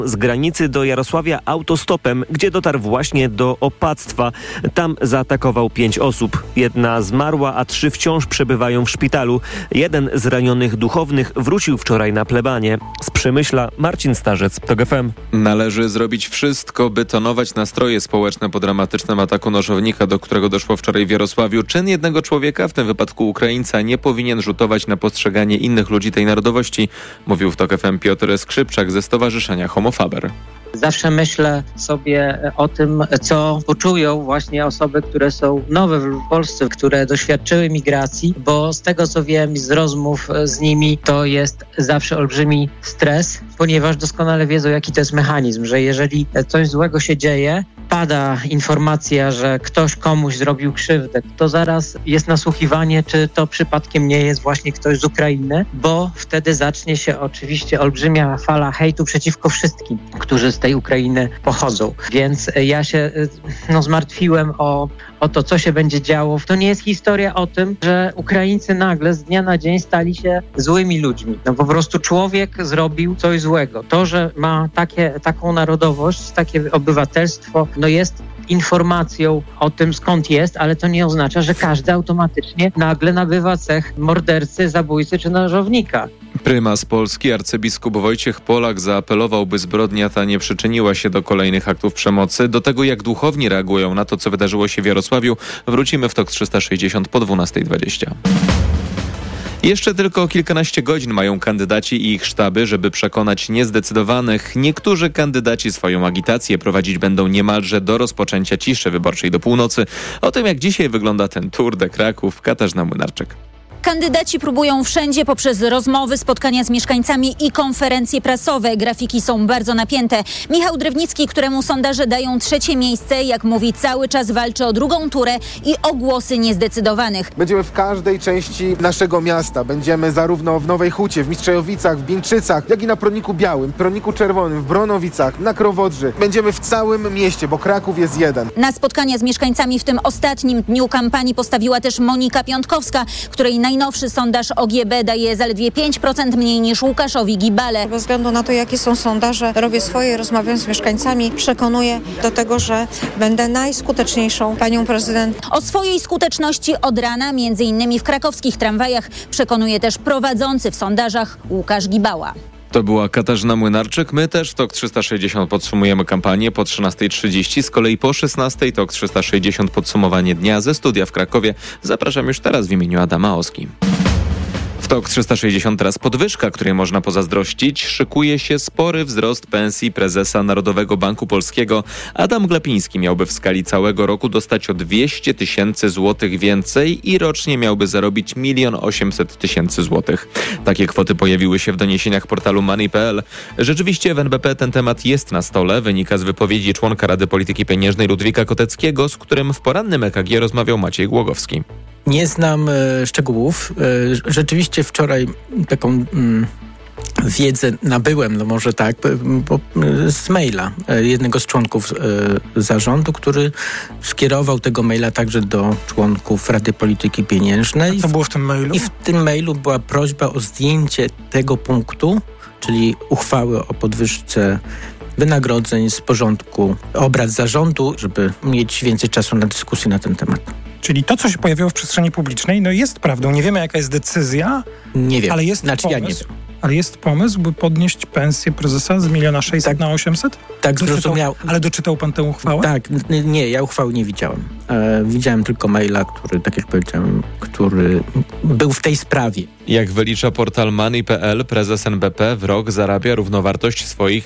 Z granicy do Jarosławia autostopem, gdzie dotarł właśnie do Opactwa. Tam zaatakował 5 osób. 1 zmarła, a 3 wciąż przebywają w szpitalu. 1 z ranionych duchownych wrócił wczoraj na plebanię. Z Przemyśla Marcin Starzec, TOG FM. Należy zrobić wszystko, by tonować nastroje społeczne po dramatycznym ataku nożownika, do którego doszło wczoraj w Jarosławiu. Czyn jednego człowieka, w tym wypadku Ukraińca, nie powinien rzutować na postrzeganie innych ludzi tej narodowości, mówił w TOG FM Piotr Skrzypczak ze Stowarzyszenia Homo Faber. Zawsze myślę sobie o tym, co poczują właśnie osoby, które są nowe w Polsce, które doświadczyły migracji, bo z tego co wiem z rozmów z nimi, to jest zawsze olbrzymi stres, ponieważ doskonale wiedzą, jaki to jest mechanizm, że jeżeli coś złego się dzieje, pada informacja, że ktoś komuś zrobił krzywdę, to zaraz jest nasłuchiwanie, czy to przypadkiem nie jest właśnie ktoś z Ukrainy, bo wtedy zacznie się oczywiście olbrzymia fala hejtu przeciwko wszystkim, którzy z tej Ukrainy pochodzą. Więc ja się zmartwiłem o to, co się będzie działo. To nie jest historia o tym, że Ukraińcy nagle z dnia na dzień stali się złymi ludźmi. Po prostu człowiek zrobił coś złego. To, że ma taką narodowość, takie obywatelstwo, jest informacją o tym, skąd jest, ale to nie oznacza, że każdy automatycznie nagle nabywa cech mordercy, zabójcy czy nożownika. Prymas Polski, arcybiskup Wojciech Polak zaapelował, by zbrodnia ta nie przyczyniła się do kolejnych aktów przemocy. Do tego, jak duchowni reagują na to, co wydarzyło się w Jarosławiu, wrócimy w TOK 360 po 12:20. Jeszcze tylko kilkanaście godzin mają kandydaci i ich sztaby, żeby przekonać niezdecydowanych. Niektórzy kandydaci swoją agitację prowadzić będą niemalże do rozpoczęcia ciszy wyborczej do północy. O tym, jak dzisiaj wygląda ten Tour de Kraków, Katarzyna Młynarczyk. Kandydaci próbują wszędzie poprzez rozmowy, spotkania z mieszkańcami i konferencje prasowe. Grafiki są bardzo napięte. Michał Drewnicki, któremu sondaże dają 3. miejsce, jak mówi, cały czas walczy o drugą turę i o głosy niezdecydowanych. Będziemy w każdej części naszego miasta. Będziemy zarówno w Nowej Hucie, w Mistrzejowicach, w Bińczycach, jak i na Prądniku Białym, Prądniku Czerwonym, w Bronowicach, na Krowodrzy. Będziemy w całym mieście, bo Kraków jest jeden. Na spotkania z mieszkańcami w tym ostatnim dniu kampanii postawiła też Monika Piątkowska, której najnowszy sondaż OGB daje zaledwie 5% mniej niż Łukaszowi Gibale. Bez względu na to, jakie są sondaże, robię swoje, rozmawiam z mieszkańcami, przekonuję do tego, że będę najskuteczniejszą panią prezydent. O swojej skuteczności od rana, m.in. w krakowskich tramwajach, przekonuje też prowadzący w sondażach Łukasz Gibała. To była Katarzyna Młynarczyk. My też w TOK 360 podsumujemy kampanię po 13:30. Z kolei po 16:00 TOK 360 podsumowanie dnia ze studia w Krakowie. Zapraszam już teraz w imieniu Adama Oski. W TOK 360 teraz podwyżka, której można pozazdrościć. Szykuje się spory wzrost pensji prezesa Narodowego Banku Polskiego. Adam Glapiński miałby w skali całego roku dostać o 200 000 złotych więcej i rocznie miałby zarobić 1 800 000 złotych. Takie kwoty pojawiły się w doniesieniach portalu Money.pl. Rzeczywiście w NBP ten temat jest na stole. Wynika z wypowiedzi członka Rady Polityki Pieniężnej Ludwika Koteckiego, z którym w porannym EKG rozmawiał Maciej Głogowski. Nie znam szczegółów. Rzeczywiście wczoraj taką wiedzę nabyłem, no może tak, z maila jednego z członków zarządu, który skierował tego maila także do członków Rady Polityki Pieniężnej. A co było w tym mailu? I w tym mailu była prośba o zdjęcie tego punktu, czyli uchwały o podwyżce wynagrodzeń z porządku obrad zarządu, żeby mieć więcej czasu na dyskusję na ten temat. Czyli to, co się pojawiło w przestrzeni publicznej, jest prawdą. Nie wiemy, jaka jest decyzja, nie wiem. Ale jest pomysł. Ja nie wiem. Ale jest pomysł, by podnieść pensję prezesa z 1 600 000 na 800? Tak, zrozumiał. Ale doczytał pan tę uchwałę? Tak, nie, ja uchwały nie widziałem. Widziałem tylko maila, który, tak jak powiedziałem, który był w tej sprawie. Jak wylicza portal Money.pl, prezes NBP w rok zarabia równowartość swoich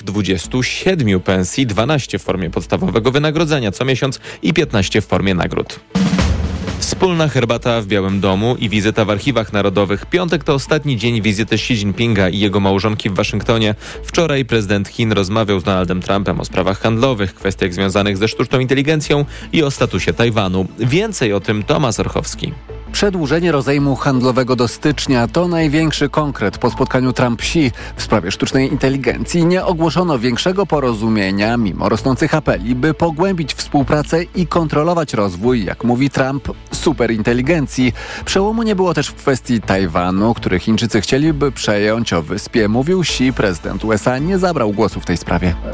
27 pensji, 12 w formie podstawowego wynagrodzenia co miesiąc i 15 w formie nagród. Wspólna herbata w Białym Domu i wizyta w archiwach narodowych. Piątek to ostatni dzień wizyty Xi Jinpinga i jego małżonki w Waszyngtonie. Wczoraj prezydent Chin rozmawiał z Donaldem Trumpem o sprawach handlowych, kwestiach związanych ze sztuczną inteligencją i o statusie Tajwanu. Więcej o tym Tomasz Orchowski. Przedłużenie rozejmu handlowego do stycznia to największy konkret po spotkaniu Trump-Xi w sprawie sztucznej inteligencji. Nie ogłoszono większego porozumienia, mimo rosnących apeli, by pogłębić współpracę i kontrolować rozwój, jak mówi Trump, superinteligencji. Przełomu nie było też w kwestii Tajwanu, który Chińczycy chcieliby przejąć o wyspie. Mówił Xi, prezydent USA nie zabrał głosu w tej sprawie.